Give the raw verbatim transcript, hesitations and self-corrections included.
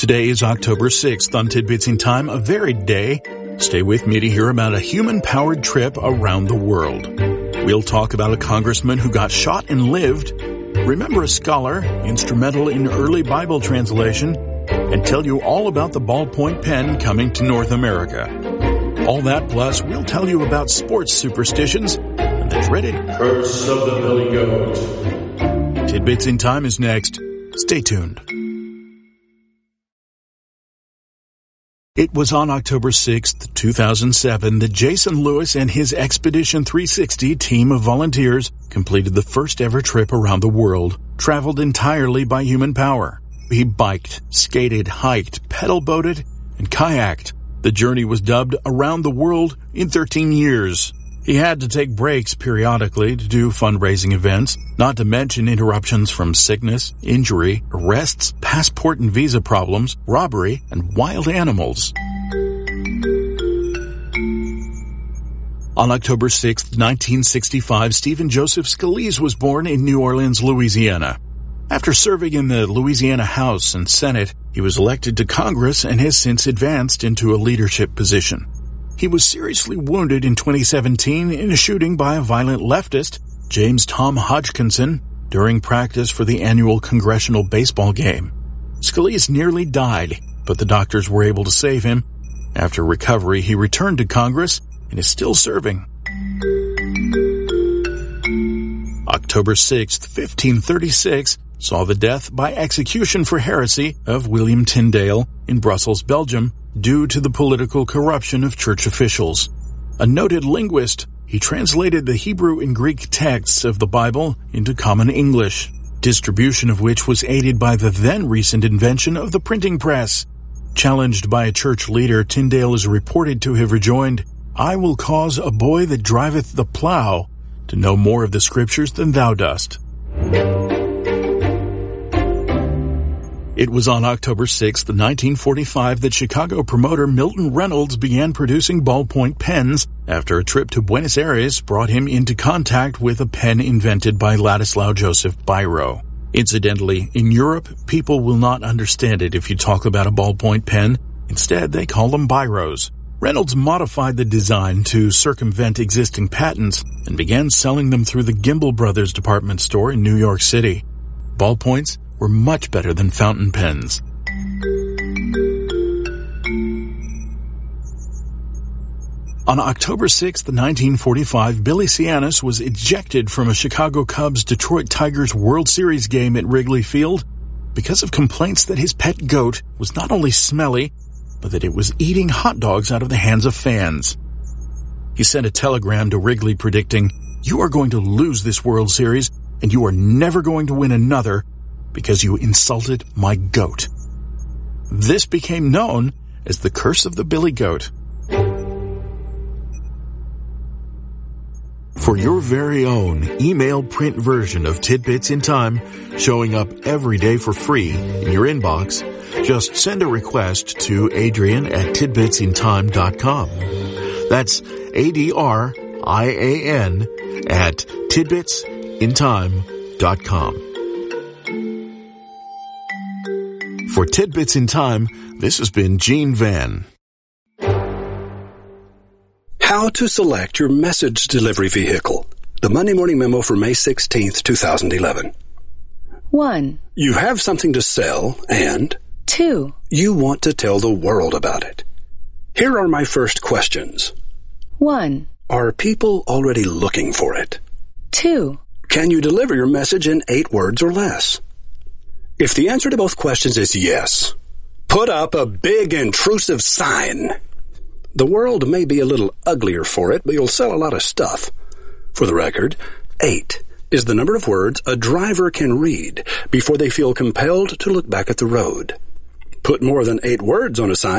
Today is October sixth on Tidbits in Time, a varied day. Stay with me to hear about a human-powered trip around the world. We'll talk about a congressman who got shot and lived, remember a scholar instrumental in early Bible translation, and tell you all about the ballpoint pen coming to North America. All that plus we'll tell you about sports superstitions and the dreaded curse of the Billy Goat. Tidbits in Time is next. Stay tuned. It was on October sixth, two thousand seven, that Jason Lewis and his Expedition three sixty team of volunteers completed the first ever trip around the world, traveled entirely by human power. He biked, skated, hiked, pedal boated, and kayaked. The journey was dubbed Around the World in thirteen years. He had to take breaks periodically to do fundraising events, not to mention interruptions from sickness, injury, arrests, passport and visa problems, robbery, and wild animals. On October sixth, nineteen sixty-five, Stephen Joseph Scalise was born in New Orleans, Louisiana. After serving in the Louisiana House and Senate, he was elected to Congress and has since advanced into a leadership position. He was seriously wounded in twenty seventeen in a shooting by a violent leftist, James Tom Hodgkinson, during practice for the annual congressional baseball game. Scalise nearly died, but the doctors were able to save him. After recovery, he returned to Congress and is still serving. October sixth, fifteen thirty-six, saw the death by execution for heresy of William Tyndale in Brussels, Belgium, due to the political corruption of church officials. A noted linguist, he translated the Hebrew and Greek texts of the Bible into common English, distribution of which was aided by the then recent invention of the printing press. Challenged by a church leader, Tyndale is reported to have rejoined, "I will cause a boy that driveth the plow to know more of the scriptures than thou dost." It was on October sixth, nineteen forty-five, that Chicago promoter Milton Reynolds began producing ballpoint pens after a trip to Buenos Aires brought him into contact with a pen invented by Ladislao Joseph Biro. Incidentally, in Europe, people will not understand it if you talk about a ballpoint pen. Instead, they call them Biros. Reynolds modified the design to circumvent existing patents and began selling them through the Gimbel Brothers department store in New York City. Ballpoints were much better than fountain pens. On October sixth, nineteen forty-five, Billy Sianis was ejected from a Chicago Cubs-Detroit Tigers World Series game at Wrigley Field because of complaints that his pet goat was not only smelly, but that it was eating hot dogs out of the hands of fans. He sent a telegram to Wrigley predicting, "You are going to lose this World Series, and you are never going to win another because you insulted my goat." This became known as the Curse of the Billy Goat. For your very own email print version of Tidbits in Time, showing up every day for free in your inbox, just send a request to Adrian at tidbits in time dot com. That's A D R I A N at tidbits in time dot com. For Tidbits in Time, this has been Gene Van. How to select your message delivery vehicle. The Monday Morning Memo for May sixteenth, twenty eleven. one. You have something to sell and two. You want to tell the world about it. Here are my first questions. one. Are people already looking for it? two. Can you deliver your message in eight words or less? If the answer to both questions is yes, put up a big intrusive sign. The world may be a little uglier for it, but you'll sell a lot of stuff. For the record, eight is the number of words a driver can read before they feel compelled to look back at the road. Put more than eight words on a sign